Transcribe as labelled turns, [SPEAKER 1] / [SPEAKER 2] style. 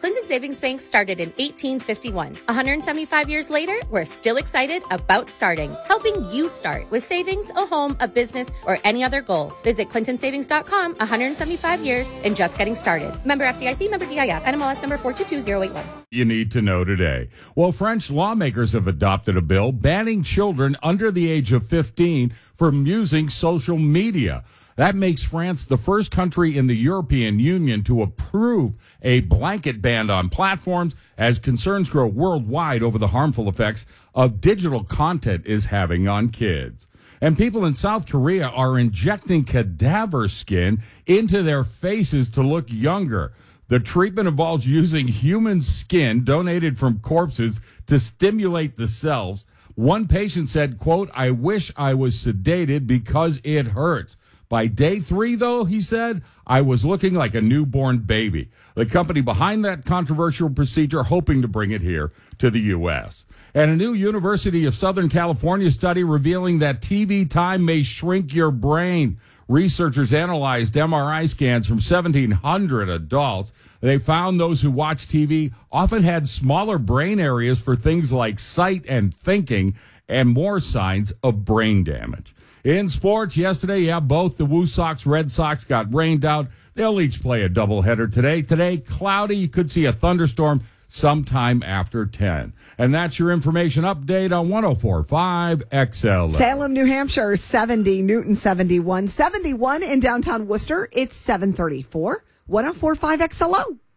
[SPEAKER 1] Clinton Savings Bank started in 1851. 175 years later, we're still excited about starting, helping you start with savings, a home, a business, or any other goal. Visit clintonsavings.com, 175 years and just getting started. Member FDIC, member DIF, NMLS number 422081.
[SPEAKER 2] You need to know today. Well, French lawmakers have adopted a bill banning children under the age of 15 from using social media. That makes France the first country in the European Union to approve a blanket ban on platforms as concerns grow worldwide over the harmful effects of digital content is having on kids. And people in South Korea are injecting cadaver skin into their faces to look younger. The treatment involves using human skin donated from corpses to stimulate the cells. One patient said, quote, "I wish I was sedated because it hurts. By day 3, though," he said, "I was looking like a newborn baby." The company behind that controversial procedure hoping to bring it here to the U.S. And a new University of Southern California study revealing that TV time may shrink your brain. Researchers analyzed MRI scans from 1,700 adults. They found those who watched TV often had smaller brain areas for things like sight and thinking and more signs of brain damage. In sports, yesterday, both the Woo Sox, Red Sox got rained out. They'll each play a doubleheader today. Today, cloudy. You could see a thunderstorm sometime after 10. And that's your information update on 104.5 XL.
[SPEAKER 3] Salem, New Hampshire, 70. Newton, 71. 71 in downtown Worcester. It's 734. 104.5 XLO.